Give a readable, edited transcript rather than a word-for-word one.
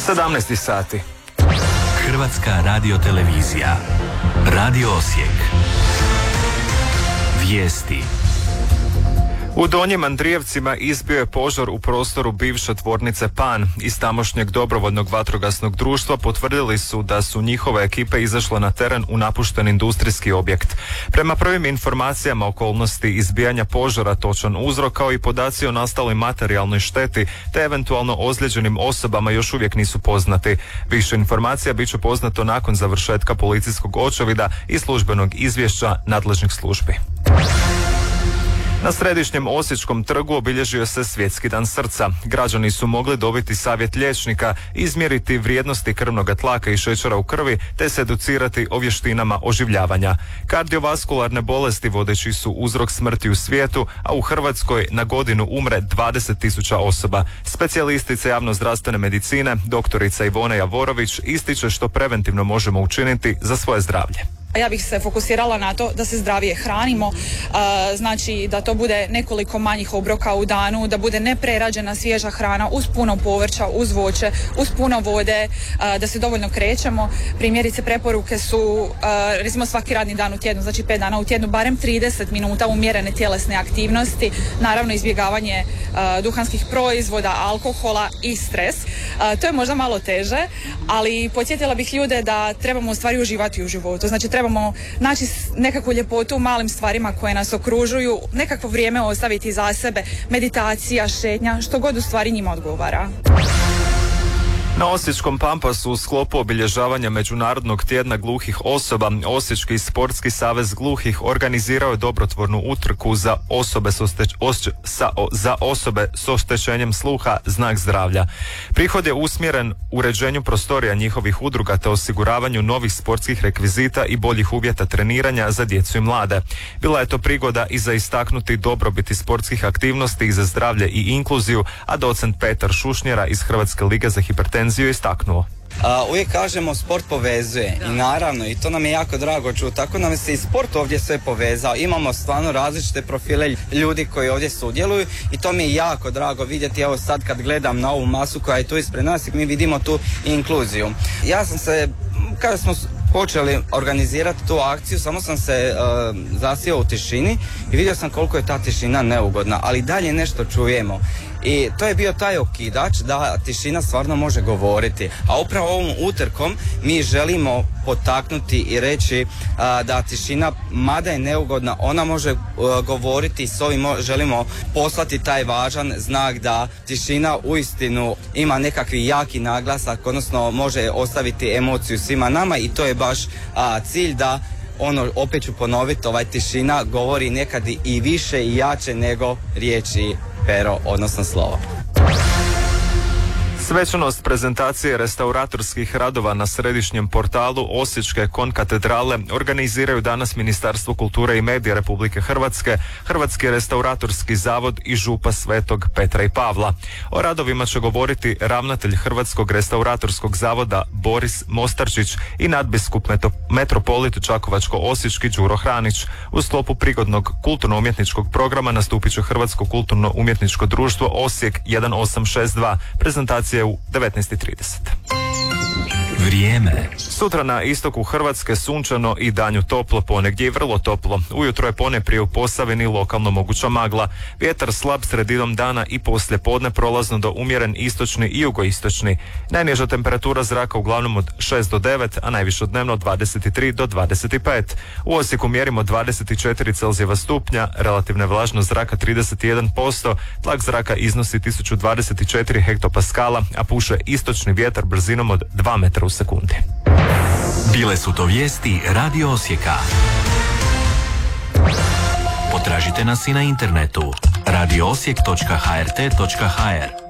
17 sati. Hrvatska radiotelevizija. Radio Osijek. Vijesti. U Donjim Andrijevcima izbio je požar u prostoru bivše tvornice PAN. Iz tamošnjeg dobrovoljnog vatrogasnog društva potvrdili su da su njihove ekipe izašle na teren u napušten industrijski objekt. Prema prvim informacijama okolnosti izbijanja požara, točan uzrok kao i podaci o nastaloj materijalnoj šteti te eventualno ozlijeđenim osobama još uvijek nisu poznati. Više informacija bit će poznato nakon završetka policijskog očevida i službenog izvješća nadležnih službi. Na središnjem Osječkom trgu obilježio se Svjetski dan srca. Građani su mogli dobiti savjet liječnika, izmjeriti vrijednosti krvnog tlaka i šećera u krvi, te se educirati o vještinama oživljavanja. Kardiovaskularne bolesti vodeći su uzrok smrti u svijetu, a u Hrvatskoj na godinu umre 20.000 osoba. Specijalistica javnozdravstvene medicine, doktorica Ivona Javorović, ističe što preventivno možemo učiniti za svoje zdravlje. Ja bih se fokusirala na to da se zdravije hranimo, znači da to bude nekoliko manjih obroka u danu, da bude neprerađena svježa hrana uz puno povrća, uz voće, uz puno vode, da se dovoljno krećemo. Primjerice preporuke su recimo svaki radni dan u tjednu, znači 5 dana u tjednu, barem 30 minuta umjerene tjelesne aktivnosti, naravno izbjegavanje duhanskih proizvoda, alkohola i stres. To je možda malo teže, ali podsjetila bih ljude da trebamo u stvari uživati u životu, znači trebamo naći nekakvu ljepotu u malim stvarima koje nas okružuju, nekakvo vrijeme ostaviti za sebe, meditacija, šetnja, što god u stvari njima odgovara. Na Osječkom Pampasu u sklopu obilježavanja Međunarodnog tjedna gluhih osoba Osječki sportski savez gluhih organizirao je dobrotvornu utrku za osobe s oštećenjem sluha Znak zdravlja. Prihod je usmjeren uređenju prostorija njihovih udruga te osiguravanju novih sportskih rekvizita i boljih uvjeta treniranja za djecu i mlade. Bila je to prigoda i za istaknuti dobrobiti sportskih aktivnosti i za zdravlje i inkluziju, a docent Petar Šušnjera iz Hrvatske lige za hipertenziju istaknuo. Uvijek kažemo sport povezuje i naravno i to nam je jako drago čuti, tako nam se i sport ovdje sve povezao, imamo stvarno različite profile ljudi koji ovdje sudjeluju i to mi je jako drago vidjeti. Evo sad kad gledam na ovu masu koja je tu ispred nas i mi vidimo tu inkluziju. Ja sam se, kada smo počeli organizirati tu akciju, samo sam se zasio u tišini i vidio sam koliko je ta tišina neugodna, ali dalje nešto čujemo. I to je bio taj okidač da tišina stvarno može govoriti. A upravo ovom utrkom mi želimo potaknuti i reći da tišina, mada je neugodna, ona može govoriti i s ovim želimo poslati taj važan znak da tišina uistinu ima nekakvi jaki naglasak, odnosno može ostaviti emociju svima nama i to je baš cilj da opet ću ponoviti, tišina govori nekad i više i jače nego riječi, pero, odnosno slovo. Svečanost prezentacije restauratorskih radova na središnjem portalu Osječke konkatedrale organiziraju danas Ministarstvo kulture i medija Republike Hrvatske, Hrvatski restauratorski zavod i župa Svetog Petra i Pavla. O radovima će govoriti ravnatelj Hrvatskog restauratorskog zavoda Boris Mostarčić i nadbiskup metropolit Čakovačko-osječki Đuro Hranić. U sklopu prigodnog kulturno-umjetničkog programa nastupit će Hrvatsko kulturno-umjetničko društvo Osijek 1862. Prezentacija u 19:30. Vrijeme. Sutra na istoku Hrvatske sunčano i danju toplo, ponegdje i vrlo toplo. Ujutro je ponajprije u Posavini lokalno moguća magla. Vjetar slab sredinom dana i poslije podne prolazno do umjeren istočni i jugoistočni. Najniža temperatura zraka uglavnom od 6 do 9, a najviše dnevno od 23 do 25. U Osijeku mjerimo 24 Celzijeva stupnja, relativna vlažnost zraka 31%, tlak zraka iznosi 1024 hektopaskala, a puše istočni vjetar brzinom od 2 metra u sekundi. Bile su to vijesti Radio Osijeka. Potražite nas i na internetu radioosijek.hrt.hr.